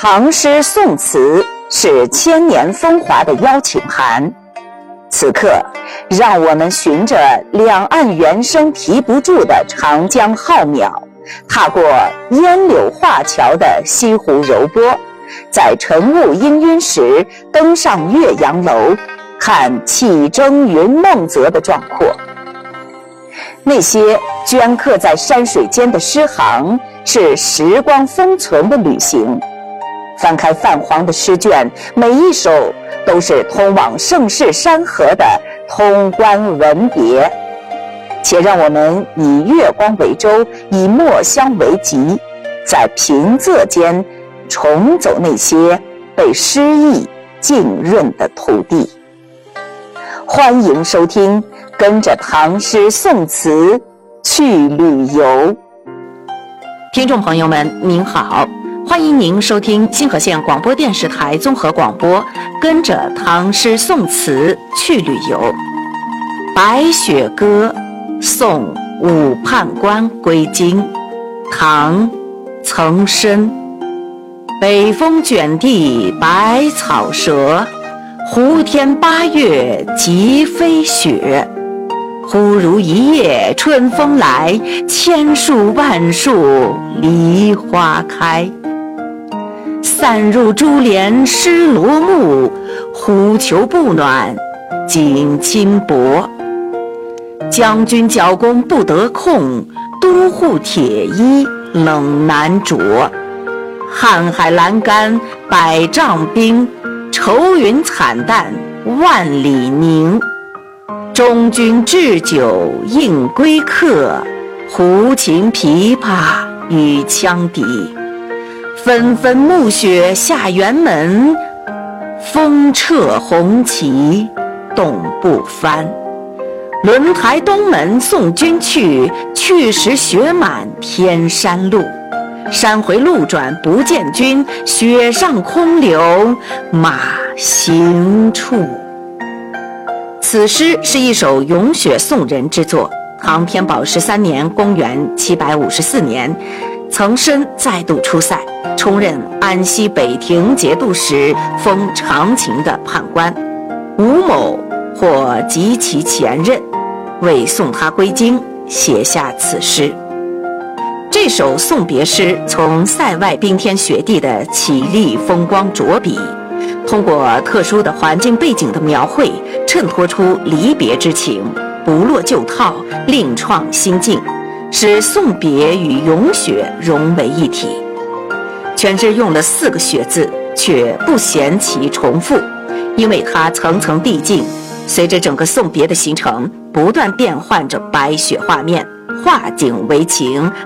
唐诗宋词是千年风华的邀请函。此刻，让我们循着两岸猿声啼不住的长江浩渺，踏过烟柳画桥的西湖柔波，在晨雾氤氲时登上岳阳楼，看气蒸云梦泽的壮阔。那些镌刻在山水间的诗行，是时光封存的旅行。翻开泛黄的诗卷，每一首都是通往盛世山河的通关文别。且让我们以月光为舟，以墨香为笈，在平仄间重走那些被诗意浸润的土地。欢迎收听，跟着唐诗宋词去旅游。 听众朋友们您好，欢迎您收听新河县广播电视台综合广播，跟着唐诗宋词去旅游。白雪歌，送武判官归京，唐，岑参。北风卷地白草折，胡天八月即飞雪。忽如一夜春风来，千树万树梨花开。散入珠帘湿罗幕，忽求不暖锦衾薄。将军角弓不得控，都护铁衣冷难着。瀚海阑干百丈冰，愁云惨淡万里凝。中军置酒应归客，胡琴琵琶与羌笛。纷纷暮雪下辕门，风掣红旗动不翻。轮台东门送君去，去时雪满天山路。山回路转不见君，雪上空留马行处。此诗是一首咏雪宋人之作。唐天宝13年公元754年，岑参再度出塞，充任安西北庭节度使，封长秦的判官。吴某或及其前任，为送他归京，写下此诗。这首送别诗从塞外冰天雪地的绮丽风光着笔，通过特殊的环境背景的描绘，衬托出离别之情，不落旧套，另创新境，使送别与咏雪融为一体。全诗用了4个雪字，却不嫌其重复，因为它层层递进，随着整个送别的行程，不断变换着白雪画面，画景为情，